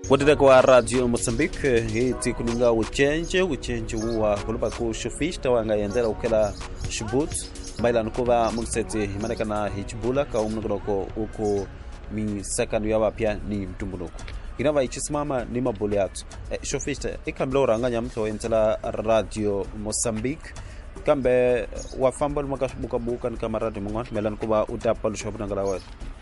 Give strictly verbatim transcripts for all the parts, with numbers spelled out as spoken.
Wadida kwa Radio Mozambique hii tikuninga uchenje uchenje wa kulupa ku shofista wanga yendera ukela shibut maila nukuva mungseti himaneka na hichibula ka umnuko uko mi second yawa pia ni mtumbunuko inava ichisimama ni mabuliatu eh, shofista ikamlo ranganya mto entela Radio Mozambique kambe wafamba makasbuka buka kama radio mngwan melan kuba utapalo shopna ngalawa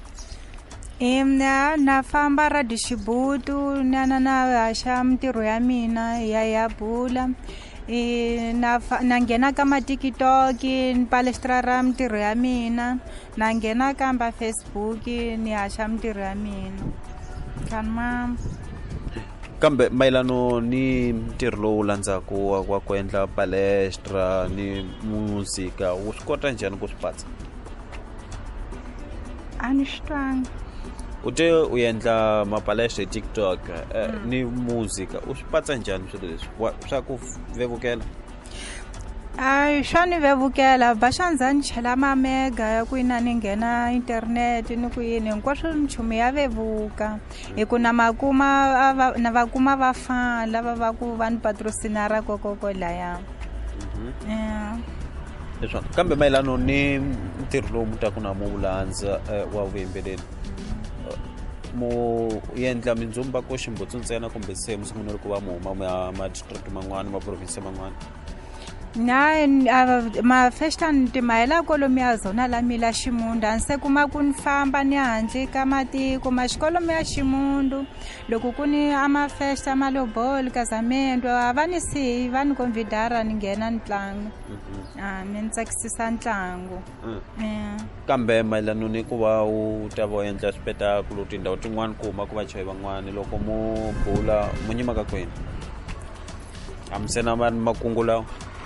Emna na famba radio Shibutu nana na asha mtiro ya mina ya ya bula e na na ngena kama TikTok palestra mtiro ya mina na ngena kama Facebook ni asha mtiro ya mina kama kambe mailano ni mtirlo ulanza ku kwa kwendla palestra ni muzika uskota njani kusipatsa anishtrang ute uyendla mapalestra TikTok eh, mm. ni muzika usipatsa njani swilo swa ku vevukela ay shani vevukela bashanzani chela mamega ya kuina ningena internet ni kuyini nkwasho mchumi ya vevuka ikuna makuma na vakuma vafana lava va ku van patrocinara kokoko la ya mhm yeah leswa kambe mailano ni mtirlo mutakuna mulanza wa vembeleni mo yendla minzumba ko shimbutsu ntsena kumbe se musunguno ku va mu ma ma district mangwana ma province mangwana na ma festan timayela kolomia zona la mila Ximunda nse kuma kunfamba ni handle kama tiko maxikolo ya Ximundu loko kuni ama festa malobol casamento avani si vani convidara ni ngena ntlangu ah ni ntsakisisa ntlangu eh kambe mailano ni ku va u ta voyendla spectacle tindawu tin'wana kuma ku va chayi van'wana loko mo bula munyima ka kwena amsena man makungula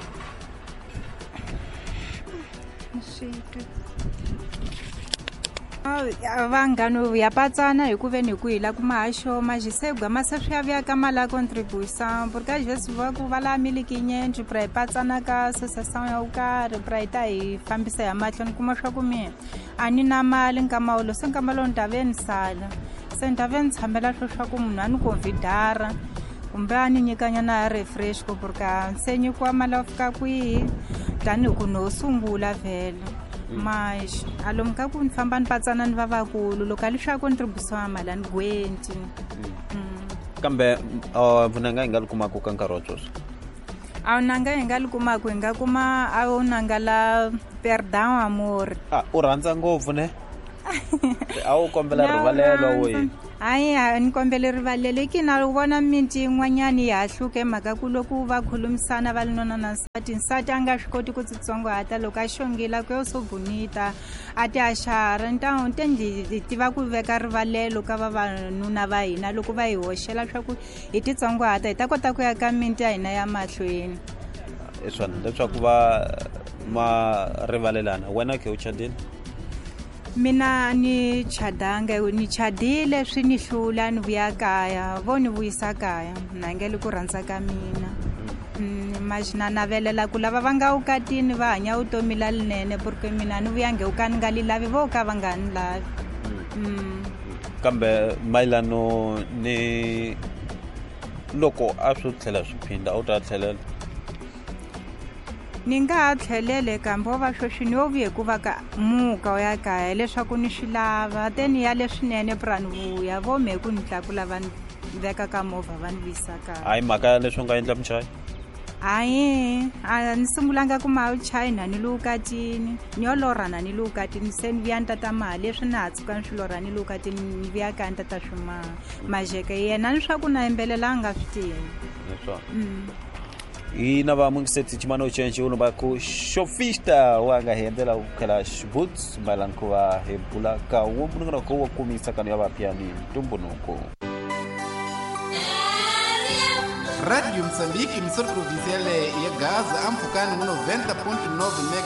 vangano ya patsana hikuveni ku hila kuma hasho majisegwa masaswi ya kama la contribution porque je vois ku vala miliki nyenju pra patsana ka association ya ukari pra ita hi fambisa ya matlon kuma swa ku mina ani na mali nkama ulo senkama lo ntaveni sala sentaveni tshambela swa ku munhu ani convidara kumbe ani nyikanya na refresh ko porque nsenyi kwa malafika kwi tani ku no sungula vele mas alomka ku nfamba nipatsana ni vavakulu loko alisha contribution mala ni twenty kambe vunanga ingali kuma ku kankarotso awu nanga ingali kuma ku inga kuma awu nanga la perdão amor ah u rhandza ngopfu ne awu kombela rivalelo we hayi ni kombela rivalelo kina ubona minti n'wanyani ya hluke maka ku loku va khulumisana valinona na nsati nsati anga swikoti ku tsongo hata loko a xongila ku yo so bonita ati a xara ntawo tendi tiva ku veka rivalelo ka vavanuna va hina loko va hi hoxela swa ku hi titsongo hata hi ta kota ku ya ka minti ya hina ya mahlweni eswana leswaku va ma rivalelana wena ke u chadini mina ni chadanga ni chadile swi ni hlula ni vuya kaya vo ni vuyisa kaya nangeli ku rhandza ka mina majina navelela ku lava va nga ukatini va hanya vutomi la linene porque mina ni vuyange ukani nga lilavi vo ka va nga ni lavi kambe mailano ni loko a swi tlhela swi phinda u ta tlhelela ni nga tlhelele kambe va swo swi ni vuye ku va ka muka ya kaya leswaku ni swi lava teni ya leswinene brand vuya vo me ku ni tlakula va veka ka movha va ni visa ka hayi maka leswi nga endla mchayi hayi a ni sungulanga ku ma China ni lukatini ni olorana ni lukatini se ni vuya ntata mali leswi na hatsuka ni swilorana ni lukatini ni vuya ka ntata swima majeke yena ni swa ku na embelelanga switini leswo ina va mungiseti chimano chenche uno ba ku shofista wanga hendela ukala shibut malan ku va hebula ka wo munga ko kumisa kana ya va piani tumbunuko Radio Mozambique, emissora provincial ya Gaza, amfocando no noventa ponto nove